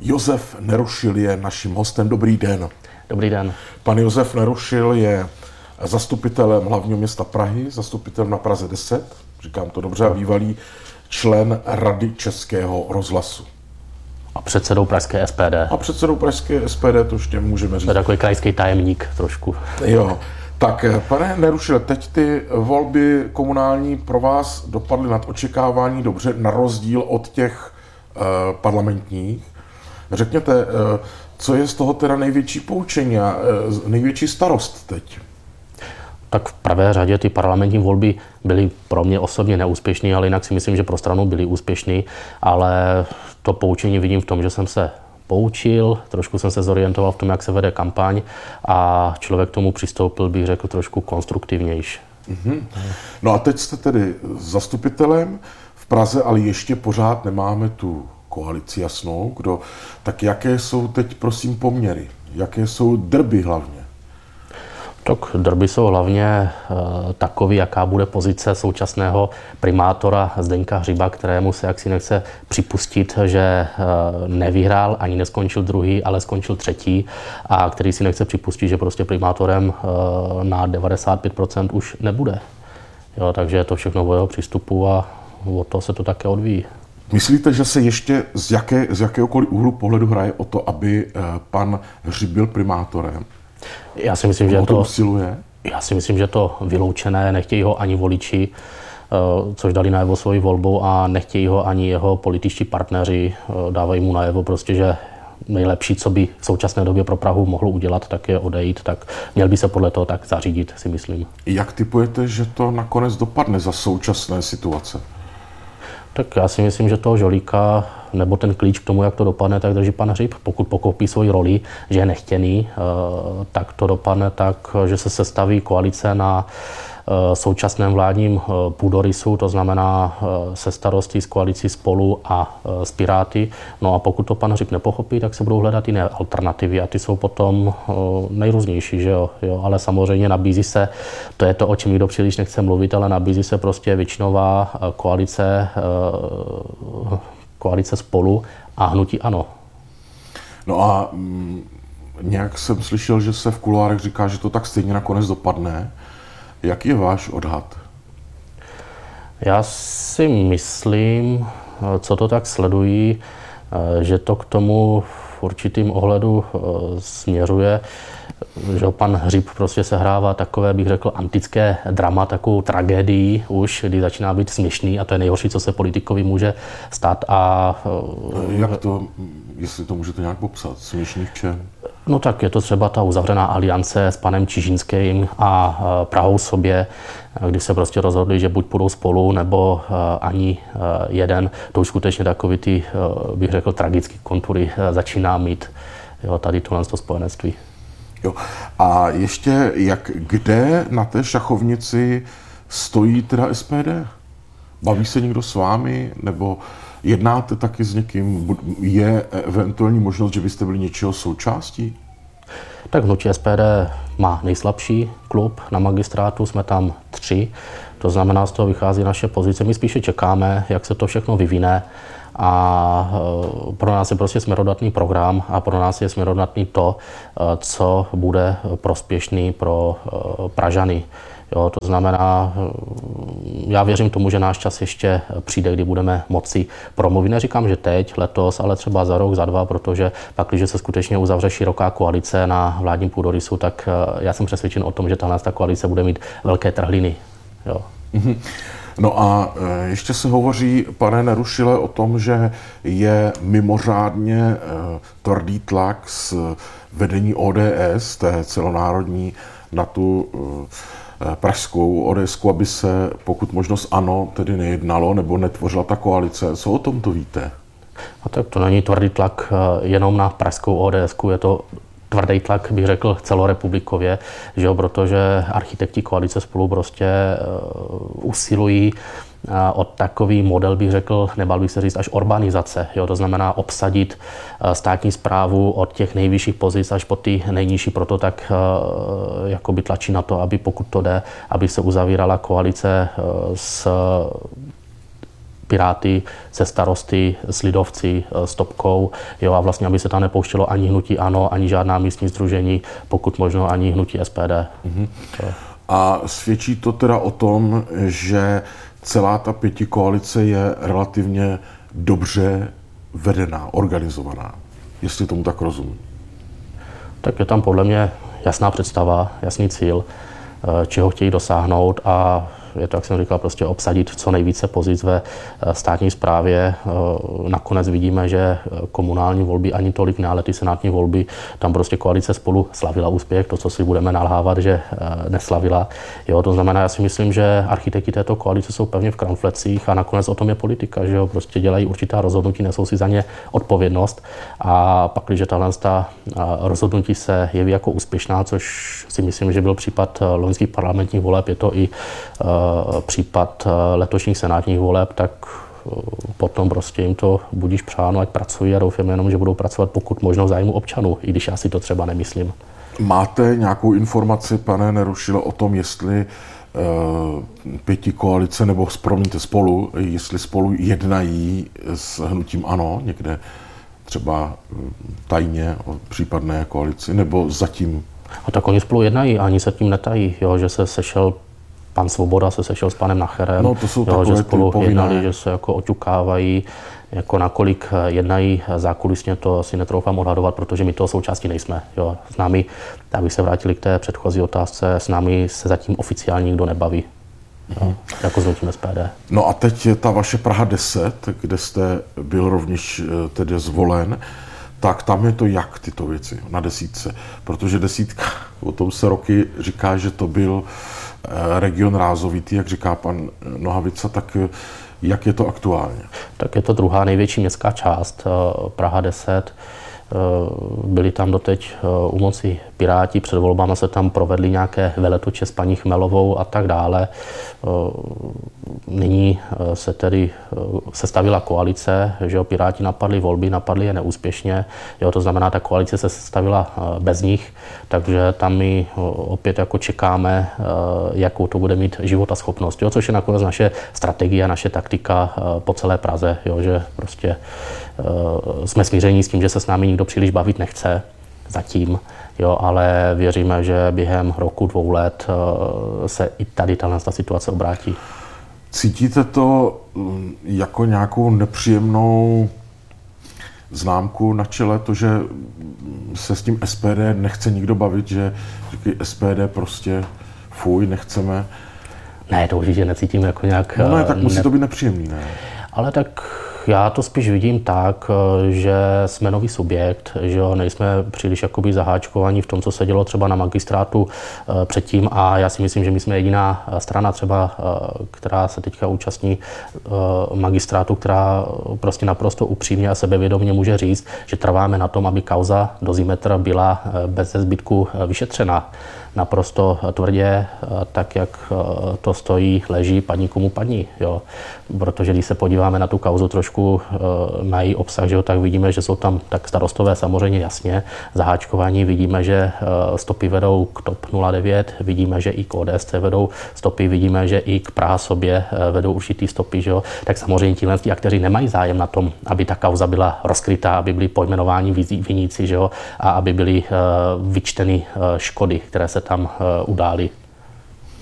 Josef Nerušil je naším hostem. Dobrý den. Dobrý den. Pan Josef Nerušil je zastupitelem hlavního města Prahy, zastupitelem na Praze 10, říkám to dobře, a bývalý člen Rady Českého rozhlasu. A předsedou pražské SPD. A předsedou pražské SPD, to ještě můžeme říct. To je takový krajský tajemník trošku. Jo. Tak, pane Nerušile, teď ty volby komunální pro vás dopadly nad očekávání dobře, na rozdíl od těch parlamentních. Řekněte, co je z toho teda největší poučení a největší starost teď? Tak v prvé řadě ty parlamentní volby byly pro mě osobně neúspěšné, ale jinak si myslím, že pro stranu byly úspěšné, ale to poučení vidím v tom, že jsem se poučil, trošku jsem se zorientoval v tom, jak se vede kampaň a člověk k tomu přistoupil, bych řekl, trošku konstruktivnější. Mm-hmm. No a teď jste tedy zastupitelem v Praze, ale ještě pořád nemáme tu koalici jasnou. Tak jaké jsou teď, prosím, poměry? Jaké jsou drby hlavně? Tak drby jsou hlavně takový, jaká bude pozice současného primátora Zdeňka Hřiba, kterému se jaksi nechce připustit, že nevyhrál, ani neskončil druhý, ale skončil třetí, a který si nechce připustit, že prostě primátorem na 95% už nebude. Jo, takže je to všechno o jeho přístupu a o to se to také odvíjí. Myslíte, že se ještě z jakéhokoliv úhlu pohledu hraje o to, aby pan Hřib byl primátorem? Já si myslím, že to usiluje? Já si myslím, že to vyloučené, nechtějí ho ani voliči, což dali najevo svojí volbou, a nechtějí ho ani jeho političtí partneři, dávají mu najevo prostě, že nejlepší, co by v současné době pro Prahu mohlo udělat, tak je odejít, tak měl by se podle toho tak zařídit, si myslím. Jak tipujete, že to nakonec dopadne za současné situace? Tak já si myslím, že toho žolíka, nebo ten klíč k tomu, jak to dopadne, tak drží pan Hřib. Pokud pochopí svoji roli, že je nechtěný, tak to dopadne tak, že se sestaví koalice na současném vládním půdorysu, to znamená se starostí s koalicí Spolu a s Piráty. No a pokud to pan Hřib nepochopí, tak se budou hledat jiné alternativy a ty jsou potom nejrůznější, že jo? Ale samozřejmě nabízí se, to je to, o čem nikdo příliš nechce mluvit, ale nabízí se prostě většinová koalice Spolu a hnutí ANO. No a nějak jsem slyšel, že se v kuloárech říká, že to tak stejně nakonec dopadne. Jaký je váš odhad? Já si myslím, co to tak sledují, že to k tomu v určitým ohledu směřuje, že pan Hřib prostě sehrává takové, bych řekl, antické drama, takovou tragédii už, kdy začíná být směšný, a to je nejhorší, co se politikovi může stát. A jak to, jestli to můžete nějak popsat, směšný v čem? No tak je to třeba ta uzavřená aliance s panem Čižinským a Prahou sobě, kdy se prostě rozhodli, že buď půjdou spolu, nebo ani jeden. To už skutečně takový ty, bych řekl, tragické kontury začíná mít, jo, tady tohle spojenectví. Jo. A ještě, kde na té šachovnici stojí teda SPD? Baví se někdo s vámi, nebo jednáte taky s někým? Je eventuální možnost, že byste byli něčeho součástí? Tak hnutí SPD má nejslabší klub na magistrátu, jsme tam 3, to znamená, z toho vychází naše pozice. My spíše čekáme, jak se to všechno vyvine, a pro nás je prostě směrodatný program a pro nás je směrodatný to, co bude prospěšný pro Pražany. Jo, to znamená, já věřím tomu, že náš čas ještě přijde, kdy budeme moci promluvit. Neříkám, že teď, letos, ale třeba za rok, za 2, protože pak, když se skutečně uzavře široká koalice na vládním půdorysu, tak já jsem přesvědčen o tom, že tahle koalice bude mít velké trhliny. Jo. Mm-hmm. No a ještě se hovoří, pane Nerušile, o tom, že je mimořádně tvrdý tlak z vedení ODS, té celonárodní, na tu pražskou ODSku, aby se, pokud možnost ANO, tedy nejednalo nebo netvořila ta koalice. Co o tom to víte? A tak to není tvrdý tlak jenom na pražskou ODSku, je to tvrdý tlak, bych řekl, celorepublikově, že jo, protože architekti koalice Spolu prostě usilují o takový model, bych řekl, nebál bych se říct, až urbanizace. Jo, to znamená obsadit státní správu od těch nejvyšších pozic až po ty nejnižší, proto tak jakoby tlačí na to, aby pokud to jde, aby se uzavírala koalice s Piráty, se Starosty, s Lidovci, s Topkou, jo, a vlastně, aby se tam nepouštělo ani hnutí ANO, ani žádná místní sdružení, pokud možno ani hnutí SPD. A svědčí to teda o tom, že celá ta pětikoalice je relativně dobře vedená, organizovaná, jestli tomu tak rozumím. Tak je tam podle mě jasná představa, jasný cíl, čeho chtějí dosáhnout a je to, jak jsem říkal, prostě obsadit co nejvíce pozic ve státní správě. Nakonec vidíme, že komunální volby ani tolik ne, ale ty senátní volby, tam prostě koalice Spolu slavila úspěch, to, co si budeme nalhávat, že neslavila. Jo, to znamená, já si myslím, že architekti této koalice jsou pevně v kramflecích a nakonec o tom je politika, že jo, prostě dělají určitá rozhodnutí, nesou si za ně odpovědnost a pak, když tahle rozhodnutí se jeví jako úspěšná, což si myslím, že byl případ loňských parlamentních voleb, je to i případ letošních senátních voleb, tak potom prostě jim to budíš přáno, ať pracují a doufám jenom, že budou pracovat pokud možno v zájmu občanů, i když já si to třeba nemyslím. Máte nějakou informaci, pane Nerušile, o tom, jestli pětikoalice nebo promiňte Spolu, jestli Spolu jednají s hnutím ANO někde třeba tajně o případné koalici, nebo zatím? A tak oni Spolu jednají, ani se tím netají, jo, že se sešel pan Svoboda se sešel s panem Nacherem, no, to jsou jo, že Spolu povinné jednali, že se jako oťukávají, jako nakolik jednají zákulisně, to asi netroufám odhadovat, protože my toho součástí nejsme. Jo. S námi, abych se vrátili k té předchozí otázce, s námi se zatím oficiálně nikdo nebaví. Jo, jako s hnutím SPD. No a teď ta vaše Praha 10, kde jste byl rovněž tedy zvolen, tak tam je to jak tyto věci na desítce? Protože desítka, o tom se roky říká, že to byl region rázovitý, jak říká pan Nohavica, tak jak je to aktuálně? Tak je to druhá největší městská část, Praha 10. Byli tam doteď u moci Piráti, před volbama se tam provedly nějaké veletoče s paní Chmelovou a tak dále. Nyní se tedy sestavila koalice, že jo, Piráti napadli volby, napadli je neúspěšně, jo, to znamená, ta koalice se sestavila bez nich, takže tam my opět jako čekáme, jakou to bude mít životaschopnost, jo, což je nakonec naše strategie, naše taktika po celé Praze, jo, že prostě jsme smíření s tím, že se s námi nikdo příliš bavit nechce zatím, jo, ale věříme, že během roku, 2 let se i tady ta situace obrátí. Cítíte to jako nějakou nepříjemnou známku na čele, to, že se s tím SPD nechce nikdo bavit, že říkají SPD prostě fuj, nechceme? Ne, to určitě necítím jako nějak... No ne, tak musí to být nepříjemný, ne? Ale tak já to spíš vidím tak, že jsme nový subjekt, že jo, nejsme příliš jakoby zaháčkovaní v tom, co se dělo třeba na magistrátu předtím a já si myslím, že my jsme jediná strana třeba, která se teďka účastní magistrátu, která prostě naprosto upřímně a sebevědomě může říct, že trváme na tom, aby kauza Dozimetr byla bez zbytku vyšetřena. Naprosto tvrdě, tak jak to stojí, leží, padni komu padni, jo. Protože když se podíváme na tu kauzu trošku na její obsah, že jo, tak vidíme, že jsou tam tak starostové samozřejmě jasně zaháčkování, vidíme, že stopy vedou k TOP 09, vidíme, že i k ODS vedou stopy, vidíme, že i k Praha sobě vedou určitý stopy, že jo. Tak samozřejmě tihle akteři nemají zájem na tom, aby ta kauza byla rozkrytá, aby byli pojmenováni viníci, že jo, a aby byly vyčteny škody, které se tam udály.